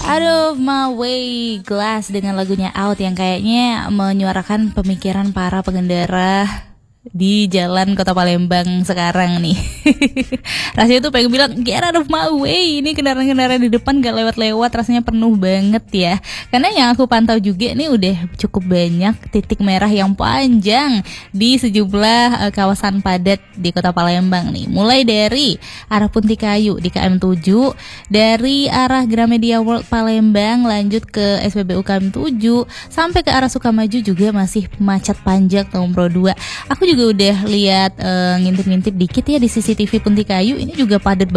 Out of My Way, Glass dengan lagunya Out yang kayaknya menyuarakan pemikiran para pengendara di jalan kota Palembang sekarang nih. Rasanya tuh pengen bilang get out of my way. Ini kendaraan-kendaraan di depan gak lewat-lewat, rasanya penuh banget ya. Karena yang aku pantau juga nih udah cukup banyak titik merah yang panjang di sejumlah kawasan padat di kota Palembang nih. Mulai dari arah Puntikayu di KM7, dari arah Gramedia World Palembang lanjut ke SPBU KM7 sampai ke arah Sukamaju juga masih macet panjang nomor 2. Aku juga udah lihat ngintip-ngintip dikit ya di CCTV Puntikayu, ini juga padat